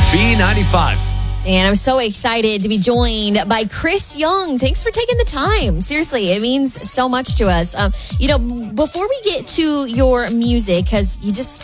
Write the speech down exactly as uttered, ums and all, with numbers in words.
B ninety-five. And I'm so excited to be joined by Chris Young. Thanks for taking the time. Seriously, it means so much to us. Um, you know, before we get to your music, because you just